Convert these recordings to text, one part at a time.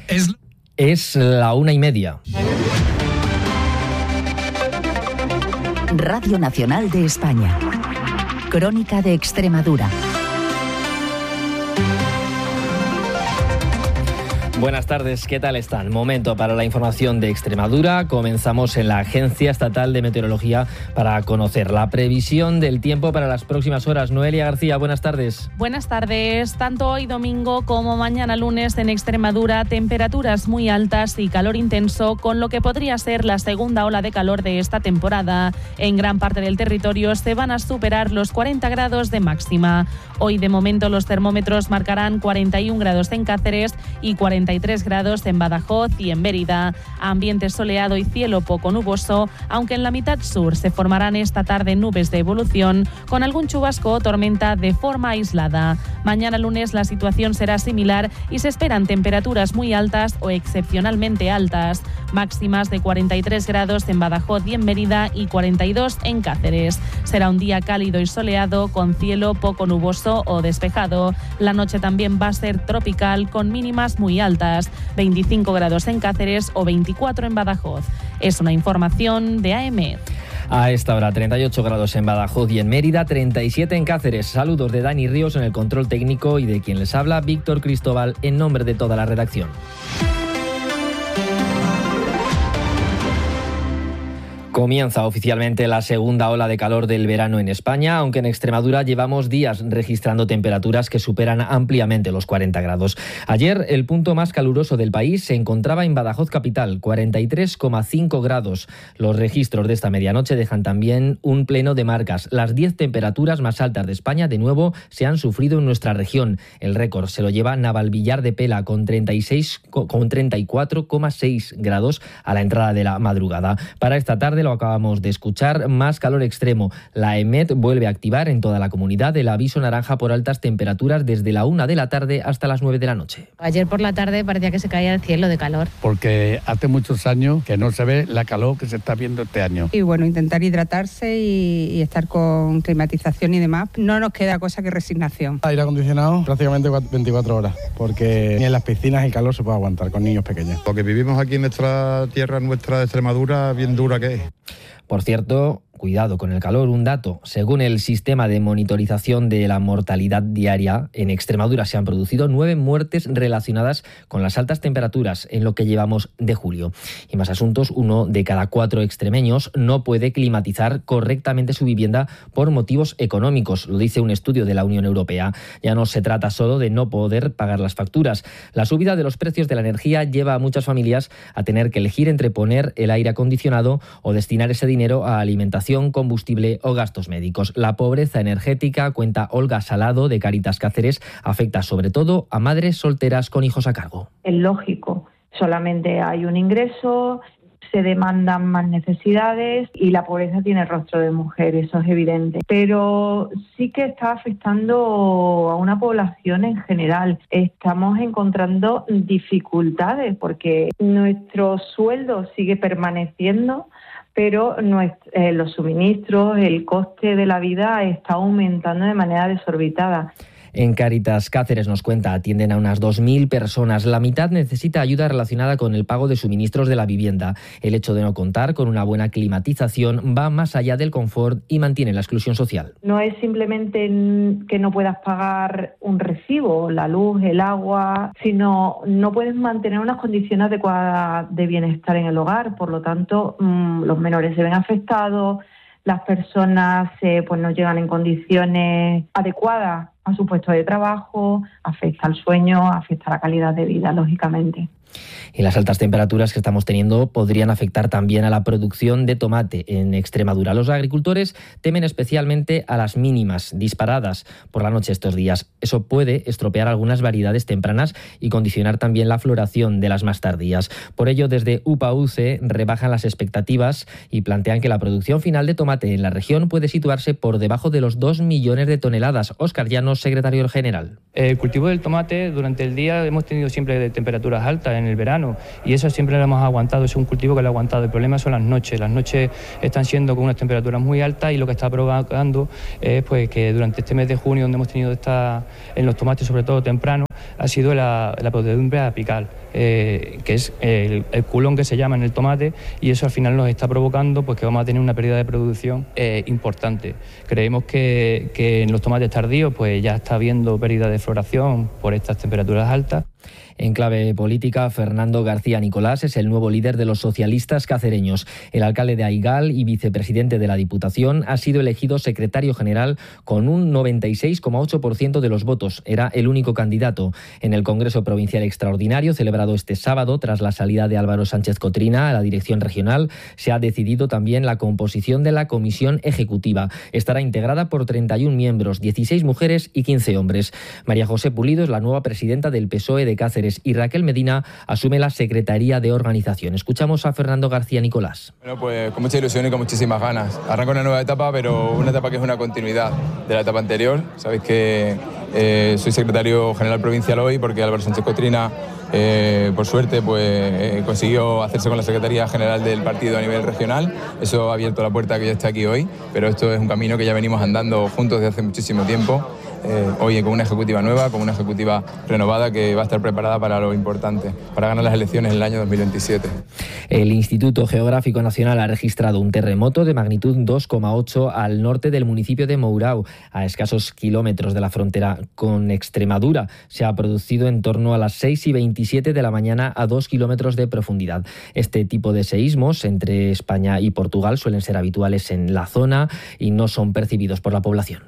Es la 1:30. Radio Nacional de España. Crónica de Extremadura. Buenas tardes, ¿qué tal están? Momento para la información de Extremadura. Comenzamos en la Agencia Estatal de Meteorología para conocer la previsión del tiempo para las próximas horas. Noelia García, buenas tardes. Buenas tardes. Tanto hoy domingo como mañana lunes en Extremadura, temperaturas muy altas y calor intenso, con lo que podría ser la segunda ola de calor de esta temporada. En gran parte del territorio se van a superar los 40 grados de máxima. Hoy de momento los termómetros marcarán 41 grados en Cáceres y 43 grados en Badajoz y en Mérida. Ambiente soleado y cielo poco nuboso, aunque en la mitad sur se formarán esta tarde nubes de evolución con algún chubasco o tormenta de forma aislada. Mañana lunes la situación será similar y se esperan temperaturas muy altas o excepcionalmente altas, máximas de 43 grados en Badajoz y en Mérida y 42 en Cáceres. Será un día cálido y soleado con cielo poco nuboso o despejado. La noche también va a ser tropical con mínimas muy altas, 25 grados en Cáceres o 24 en Badajoz. Es una información de AEMET. A esta hora 38 grados en Badajoz y en Mérida, 37 en Cáceres. Saludos de Dani Ríos en el control técnico y de quien les habla, Víctor Cristóbal, en nombre de toda la redacción. Comienza oficialmente la segunda ola de calor del verano en España, aunque en Extremadura llevamos días registrando temperaturas que superan ampliamente los 40 grados. Ayer el punto más caluroso del país se encontraba en Badajoz capital, 43,5 grados. Los registros de esta medianoche dejan también un pleno de marcas. Las 10 temperaturas más altas de España de nuevo se han sufrido en nuestra región. El récord se lo lleva Navalvillar de Pela con 34,6 grados a la entrada de la madrugada. Para esta tarde, lo acabamos de escuchar, más calor extremo. La EMET vuelve a activar en toda la comunidad el aviso naranja por altas temperaturas desde la 1 de la tarde hasta las 9 de la noche. Ayer por la tarde parecía que se caía el cielo de calor. Porque hace muchos años que no se ve la calor que se está viendo este año. Y bueno, intentar hidratarse y estar con climatización y demás. No nos queda cosa que resignación. Aire acondicionado prácticamente 24 horas, porque ni en las piscinas el calor se puede aguantar con niños pequeños. Lo que vivimos aquí en nuestra tierra, nuestra de Extremadura, bien dura que es. Por cierto, cuidado con el calor, un dato. Según el sistema de monitorización de la mortalidad diaria, en Extremadura se han producido 9 muertes relacionadas con las altas temperaturas en lo que llevamos de julio. Y más asuntos, 1 de cada 4 extremeños no puede climatizar correctamente su vivienda por motivos económicos, lo dice un estudio de la Unión Europea. Ya no se trata solo de no poder pagar las facturas. La subida de los precios de la energía lleva a muchas familias a tener que elegir entre poner el aire acondicionado o destinar ese dinero a alimentación, combustible o gastos médicos. La pobreza energética, cuenta Olga Salado de Cáritas Cáceres, afecta sobre todo a madres solteras con hijos a cargo. Es lógico, solamente hay un ingreso, se demandan más necesidades y la pobreza tiene rostro de mujer, eso es evidente. Pero sí que está afectando a una población en general. Estamos encontrando dificultades porque nuestro sueldo sigue permaneciendo, pero los suministros, el coste de la vida está aumentando de manera desorbitada. En Cáritas Cáceres, nos cuenta, atienden a unas 2.000 personas. La mitad necesita ayuda relacionada con el pago de suministros de la vivienda. El hecho de no contar con una buena climatización va más allá del confort y mantiene la exclusión social. No es simplemente que no puedas pagar un recibo, la luz, el agua, sino no puedes mantener unas condiciones adecuadas de bienestar en el hogar. Por lo tanto, los menores se ven afectados, las personas no llegan en condiciones adecuadas a su puesto de trabajo, afecta al sueño, afecta a la calidad de vida, lógicamente. Y las altas temperaturas que estamos teniendo podrían afectar también a la producción de tomate en Extremadura. Los agricultores temen especialmente a las mínimas disparadas por la noche estos días. Eso puede estropear algunas variedades tempranas y condicionar también la floración de las más tardías. Por ello, desde UPA-UCE rebajan las expectativas y plantean que la producción final de tomate en la región puede situarse por debajo de los 2 millones de toneladas. Óscar Llanos, secretario general. El cultivo del tomate durante el día hemos tenido siempre temperaturas altas. en el verano, y eso siempre lo hemos aguantado, es un cultivo que lo ha aguantado. El problema son las noches están siendo con unas temperaturas muy altas, y lo que está provocando es pues que durante este mes de junio, donde hemos tenido en los tomates sobre todo temprano, ha sido la podredumbre apical, que es el culón que se llama en el tomate, y eso al final nos está provocando pues que vamos a tener una pérdida de producción importante. Creemos que en los tomates tardíos pues ya está habiendo pérdida de floración por estas temperaturas altas. En clave política, Fernando García Nicolás es el nuevo líder de los socialistas cacereños. El alcalde de Aigal y vicepresidente de la Diputación ha sido elegido secretario general con un 96,8% de los votos. Era el único candidato. En el Congreso Provincial Extraordinario, celebrado este sábado tras la salida de Álvaro Sánchez Cotrina a la dirección regional, se ha decidido también la composición de la comisión ejecutiva. Estará integrada por 31 miembros, 16 mujeres y 15 hombres. María José Pulido es la nueva presidenta del PSOE de Cáceres y Raquel Medina asume la Secretaría de Organización. Escuchamos a Fernando García Nicolás. Bueno, pues con mucha ilusión y con muchísimas ganas. Arranca una nueva etapa, pero una etapa que es una continuidad de la etapa anterior. Sabéis que soy secretario general provincial hoy porque Álvaro Sánchez Cotrina, por suerte, pues consiguió hacerse con la Secretaría General del partido a nivel regional. Eso ha abierto la puerta a que yo esté aquí hoy, pero esto es un camino que ya venimos andando juntos desde hace muchísimo tiempo. Hoy con una ejecutiva nueva, con una ejecutiva renovada que va a estar preparada para lo importante, para ganar las elecciones en el año 2027. El Instituto Geográfico Nacional ha registrado un terremoto de magnitud 2,8 al norte del municipio de Mourão, a escasos kilómetros de la frontera con Extremadura. Se ha producido en torno a las 6:27 de la mañana a 2 kilómetros de profundidad. Este tipo de seísmos entre España y Portugal suelen ser habituales en la zona y no son percibidos por la población.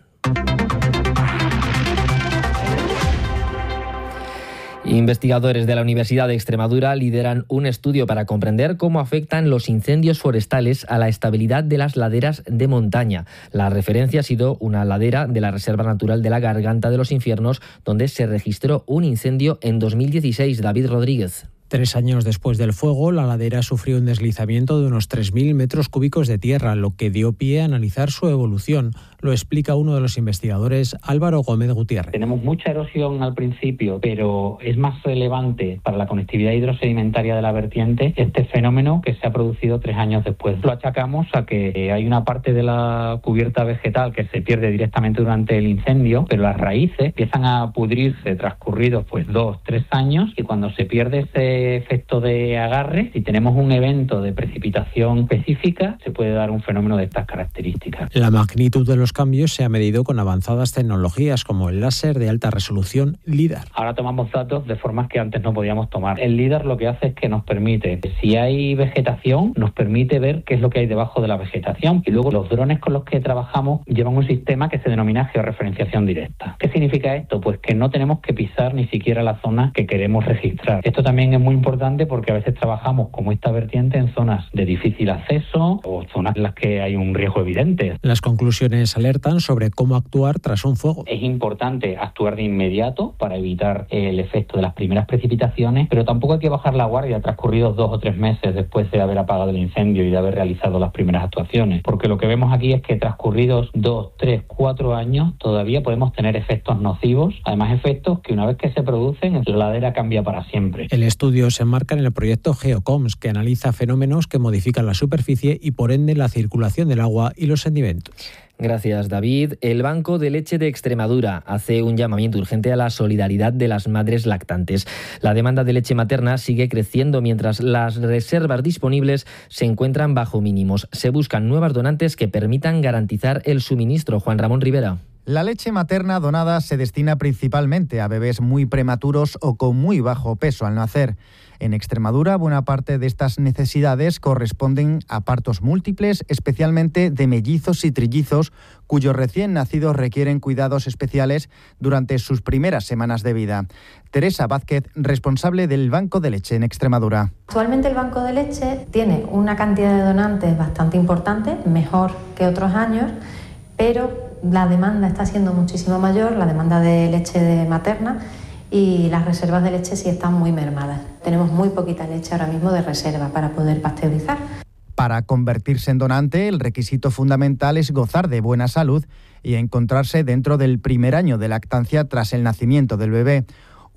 Investigadores de la Universidad de Extremadura lideran un estudio para comprender cómo afectan los incendios forestales a la estabilidad de las laderas de montaña. La referencia ha sido una ladera de la Reserva Natural de la Garganta de los Infiernos, donde se registró un incendio en 2016. David Rodríguez. 3 años después del fuego, la ladera sufrió un deslizamiento de unos 3.000 metros cúbicos de tierra, lo que dio pie a analizar su evolución. Lo explica uno de los investigadores, Álvaro Gómez Gutiérrez. Tenemos mucha erosión al principio, pero es más relevante para la conectividad hidrosedimentaria de la vertiente este fenómeno que se ha producido 3 años después. Lo achacamos a que hay una parte de la cubierta vegetal que se pierde directamente durante el incendio, pero las raíces empiezan a pudrirse transcurridos 2-3 años, y cuando se pierde ese efecto de agarre, si tenemos un evento de precipitación específica, se puede dar un fenómeno de estas características. La magnitud de los cambios se ha medido con avanzadas tecnologías como el láser de alta resolución LIDAR. Ahora tomamos datos de formas que antes no podíamos tomar. El LIDAR lo que hace es que nos permite, si hay vegetación, nos permite ver qué es lo que hay debajo de la vegetación, y luego los drones con los que trabajamos llevan un sistema que se denomina georreferenciación directa. ¿Qué significa esto? Pues que no tenemos que pisar ni siquiera la zona que queremos registrar. Esto también es muy importante porque a veces trabajamos como esta vertiente en zonas de difícil acceso o zonas en las que hay un riesgo evidente. Las conclusiones alertan sobre cómo actuar tras un fuego. Es importante actuar de inmediato para evitar el efecto de las primeras precipitaciones, pero tampoco hay que bajar la guardia transcurridos 2 o 3 meses después de haber apagado el incendio y de haber realizado las primeras actuaciones, porque lo que vemos aquí es que transcurridos 2, 3, 4 años todavía podemos tener efectos nocivos, además efectos que una vez que se producen la ladera cambia para siempre. El estudio se enmarca en el proyecto GeoComs, que analiza fenómenos que modifican la superficie y por ende la circulación del agua y los sedimentos. Gracias, David. El Banco de Leche de Extremadura hace un llamamiento urgente a la solidaridad de las madres lactantes. La demanda de leche materna sigue creciendo mientras las reservas disponibles se encuentran bajo mínimos. Se buscan nuevas donantes que permitan garantizar el suministro. Juan Ramón Rivera. La leche materna donada se destina principalmente a bebés muy prematuros o con muy bajo peso al nacer. En Extremadura, buena parte de estas necesidades corresponden a partos múltiples, especialmente de mellizos y trillizos, cuyos recién nacidos requieren cuidados especiales durante sus primeras semanas de vida. Teresa Vázquez, responsable del Banco de Leche en Extremadura. Actualmente el Banco de Leche tiene una cantidad de donantes bastante importante, mejor que otros años, pero la demanda está siendo muchísimo mayor, la demanda de leche materna, y las reservas de leche sí están muy mermadas. Tenemos muy poquita leche ahora mismo de reserva para poder pasteurizar. Para convertirse en donante, el requisito fundamental es gozar de buena salud y encontrarse dentro del primer año de lactancia tras el nacimiento del bebé.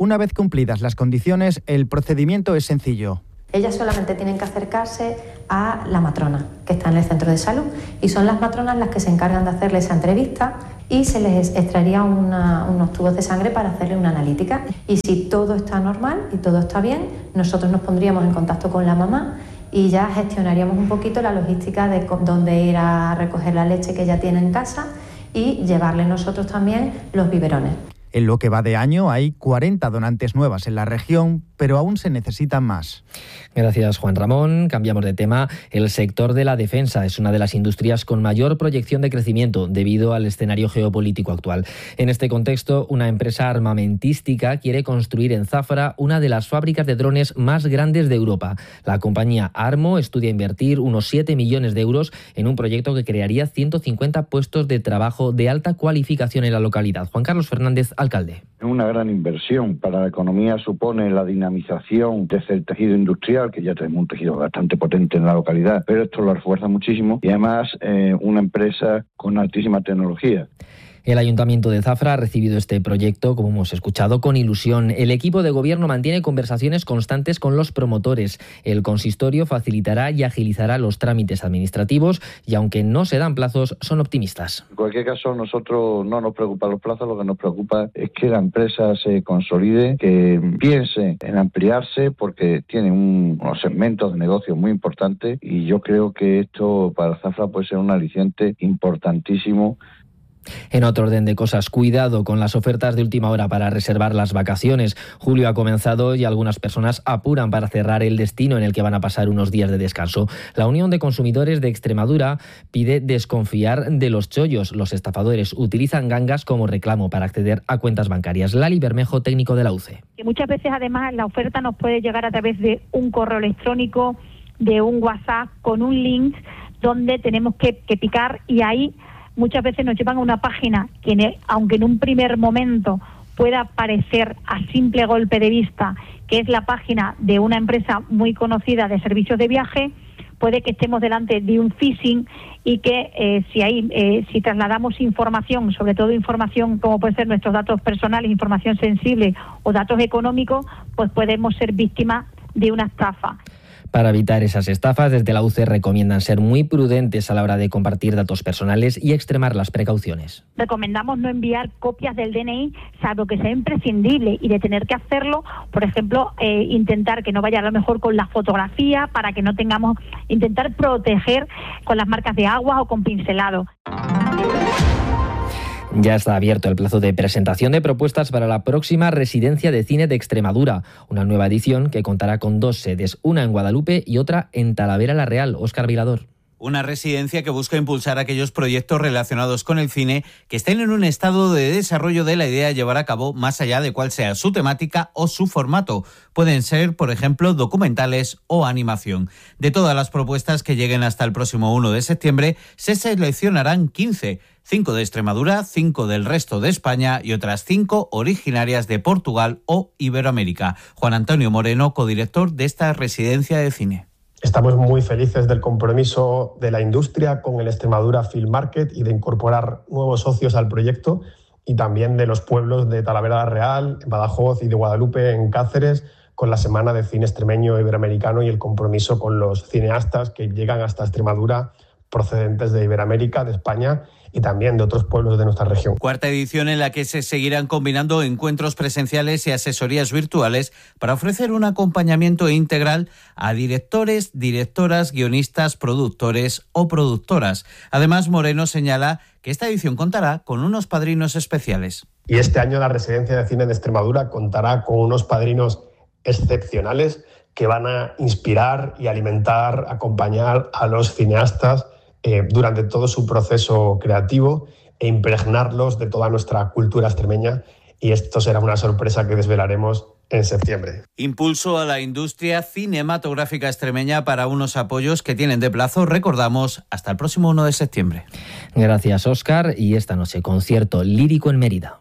Una vez cumplidas las condiciones, el procedimiento es sencillo. Ellas solamente tienen que acercarse a la matrona, que está en el centro de salud, y son las matronas las que se encargan de hacerle esa entrevista y se les extraería unos tubos de sangre para hacerle una analítica. Y si todo está normal y todo está bien, nosotros nos pondríamos en contacto con la mamá y ya gestionaríamos un poquito la logística de dónde ir a recoger la leche que ella tiene en casa y llevarle nosotros también los biberones. En lo que va de año hay 40 donantes nuevas en la región, pero aún se necesitan más. Gracias, Juan Ramón. Cambiamos de tema. El sector de la defensa es una de las industrias con mayor proyección de crecimiento debido al escenario geopolítico actual. En este contexto, una empresa armamentística quiere construir en Zafra una de las fábricas de drones más grandes de Europa. La compañía Armo estudia invertir unos 7 millones de euros en un proyecto que crearía 150 puestos de trabajo de alta cualificación en la localidad. Juan Carlos Fernández, alcalde. Es una gran inversión. Para la economía supone la dinamización desde el tejido industrial, que ya tenemos un tejido bastante potente en la localidad, pero esto lo refuerza muchísimo y además una empresa con altísima tecnología. El Ayuntamiento de Zafra ha recibido este proyecto, como hemos escuchado, con ilusión. El equipo de gobierno mantiene conversaciones constantes con los promotores. El consistorio facilitará y agilizará los trámites administrativos y, aunque no se dan plazos, son optimistas. En cualquier caso, nosotros no nos preocupan los plazos, lo que nos preocupa es que la empresa se consolide, que piense en ampliarse, porque tiene unos segmentos de negocio muy importantes y yo creo que esto para Zafra puede ser un aliciente importantísimo. En otro orden de cosas, cuidado con las ofertas de última hora para reservar las vacaciones. Julio ha comenzado y algunas personas apuran para cerrar el destino en el que van a pasar unos días de descanso. La Unión de Consumidores de Extremadura pide desconfiar de los chollos. Los estafadores utilizan gangas como reclamo para acceder a cuentas bancarias. Lali Bermejo, técnico de la UCE. Que muchas veces, además, la oferta nos puede llegar a través de un correo electrónico, de un WhatsApp, con un link donde tenemos que picar, y ahí muchas veces nos llevan a una página que, aunque en un primer momento pueda parecer a simple golpe de vista que es la página de una empresa muy conocida de servicios de viaje, puede que estemos delante de un phishing y que si trasladamos información, sobre todo información como puede ser nuestros datos personales, información sensible o datos económicos, pues podemos ser víctimas de una estafa. Para evitar esas estafas, desde la UCE recomiendan ser muy prudentes a la hora de compartir datos personales y extremar las precauciones. Recomendamos no enviar copias del DNI, salvo que sea imprescindible, y de tener que hacerlo, por ejemplo, intentar que no vaya a lo mejor con la fotografía, para que no tengamos, intentar proteger con las marcas de agua o con pincelado. Ya está abierto el plazo de presentación de propuestas para la próxima Residencia de Cine de Extremadura, una nueva edición que contará con 2 sedes, una en Guadalupe y otra en Talavera la Real. Óscar Vilador. Una residencia que busca impulsar aquellos proyectos relacionados con el cine que estén en un estado de desarrollo de la idea de llevar a cabo, más allá de cuál sea su temática o su formato. Pueden ser, por ejemplo, documentales o animación. De todas las propuestas que lleguen hasta el próximo 1 de septiembre, se seleccionarán 15, 5 de Extremadura, 5 del resto de España y otras 5 originarias de Portugal o Iberoamérica. Juan Antonio Moreno, codirector de esta residencia de cine. Estamos muy felices del compromiso de la industria con el Extremadura Film Market y de incorporar nuevos socios al proyecto, y también de los pueblos de Talavera la Real, Badajoz y de Guadalupe en Cáceres, con la Semana de Cine Extremeño Iberoamericano y el compromiso con los cineastas que llegan hasta Extremadura procedentes de Iberoamérica, de España y también de otros pueblos de nuestra región. Cuarta edición en la que se seguirán combinando encuentros presenciales y asesorías virtuales para ofrecer un acompañamiento integral a directores, directoras, guionistas, productores o productoras. Además, Moreno señala que esta edición contará con unos padrinos especiales. Y este año la Residencia de Cine de Extremadura contará con unos padrinos excepcionales que van a inspirar y alimentar, acompañar a los cineastas durante todo su proceso creativo e impregnarlos de toda nuestra cultura extremeña, y esto será una sorpresa que desvelaremos en septiembre. Impulso a la industria cinematográfica extremeña para unos apoyos que tienen de plazo, recordamos, hasta el próximo 1 de septiembre. Gracias, Óscar. Y esta noche, concierto lírico en Mérida.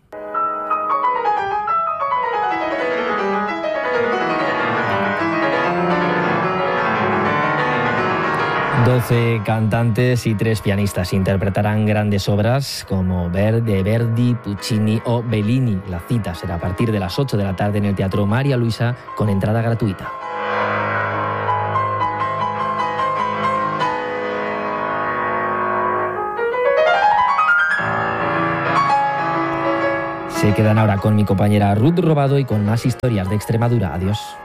12 cantantes y 3 pianistas interpretarán grandes obras como de Verdi, Puccini o Bellini. La cita será a partir de las 8 de la tarde en el Teatro María Luisa con entrada gratuita. Se quedan ahora con mi compañera Ruth Robado y con más historias de Extremadura. Adiós.